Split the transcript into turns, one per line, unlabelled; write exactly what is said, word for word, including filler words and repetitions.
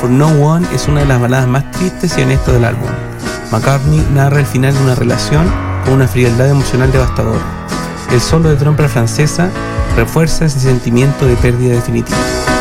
For No One es una de las baladas más tristes y honestas del álbum. McCartney narra el final de una relación con una frialdad emocional devastadora. El solo de trompa francesa refuerza ese sentimiento de pérdida definitiva.